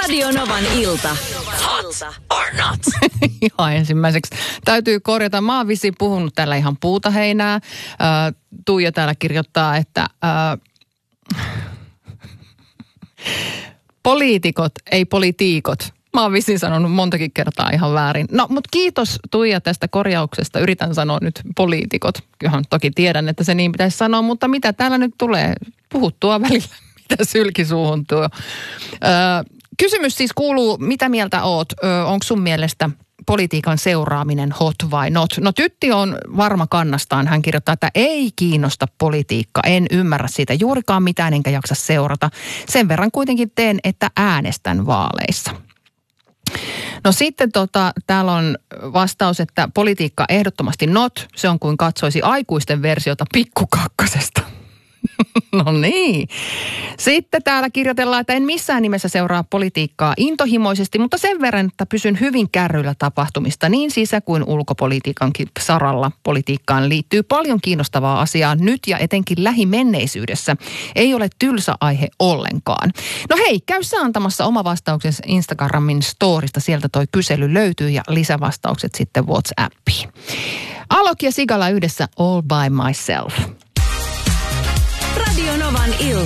Radio Novan ilta. Hot or not? Ihan ensimmäiseksi täytyy korjata. Mä oon vissiin puhunut täällä ihan puutaheinää. Tuija täällä kirjoittaa, että poliitikot, ei politiikot. Mä oon vissiin sanonut montakin kertaa ihan väärin. No, mutta kiitos Tuija tästä korjauksesta. Yritän sanoa nyt poliitikot. Kyllähän toki tiedän, että se niin pitäisi sanoa, mutta mitä täällä nyt tulee puhuttua välillä? Mitä sylkisuuhun tuo? Kysymys siis kuuluu, mitä mieltä oot? Onko sun mielestä politiikan seuraaminen hot vai not? No Tytti on varma kannastaan. Hän kirjoittaa, että ei kiinnosta politiikka. En ymmärrä siitä juurikaan mitään enkä jaksa seurata. Sen verran kuitenkin teen, että äänestän vaaleissa. No sitten täällä on vastaus, että politiikka ehdottomasti not. Se on kuin katsoisi aikuisten versiota Pikkukakkasesta. No niin. Sitten täällä kirjoitellaan, että en missään nimessä seuraa politiikkaa intohimoisesti, mutta sen verran, että pysyn hyvin kärryillä tapahtumista niin sisä- kuin ulkopolitiikankin saralla. Politiikkaan liittyy paljon kiinnostavaa asiaa nyt ja etenkin lähimenneisyydessä. Ei ole tylsä aihe ollenkaan. No hei, käy sä antamassa oma vastauksesi Instagramin storista. Sieltä toi kysely löytyy ja lisävastaukset sitten WhatsAppiin. Alok ja Sigala yhdessä All by myself. Radio Novan ilta.